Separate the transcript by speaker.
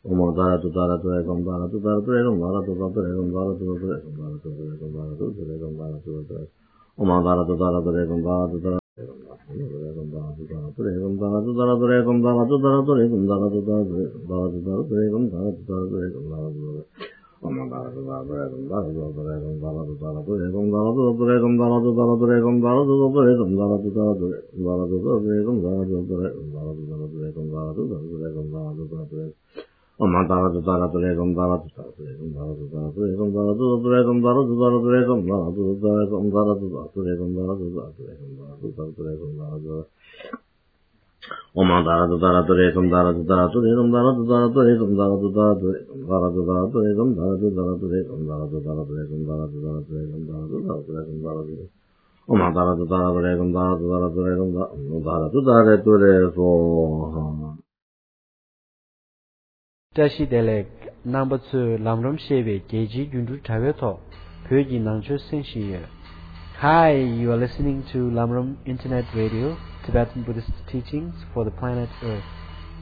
Speaker 1: Om Dara to Dara to Ekam Dara to Dara to Ekam Dara to Dara to Ekam Dara to Ekam Dara to Ekam Dara to Ekam Dara to Om Dara to Dara to Ekam Dara to Dara Ekam Dara to Ekam Dara to Dara to Ekam Dara to Dara to Ekam Dara to Dara to Dara to Ekam Dara to Dara to Ekam Dara to Om Dara to Dara to Ekam Dara to Ekam Dara to Dara to Ekam Dara to Ekam Dara to Dara to Ekam Dara to Ekam Dara to Dara to Dara to Ekam Dara to Ekam Dara to Ekam Dara to Om Dara to Dara to Ekam Dara to Dara to Ekam Dara to Dara to Ekam Dara to Ekam Dara to Dara to Ekam Dara to Ekam Dara to Dara to Ekam Dara to Dara to Ekam Dara to Dara to Ekam Dara to Om Dara to Dara to Ekam Dara to Dara to Ekam Dara to Dara to Ekam Dara to Dara to Ekam Dara to Dara to Ekam Dara to Dara to Ekam Dara to Dara to Ekam Dara to Dara to Ekam Dara to Dara to Ekam Dara to Om Dara to Dara to Ekam Dara to Dara to Ekam Dara to Dara to Ekam
Speaker 2: Tashi Delek number 2 Lamram Sheve Geji Jundu Taveto Pyoji Nangcho Senshiye. Hi, you are listening to Lamram Internet Radio, Tibetan Buddhist teachings for the planet Earth.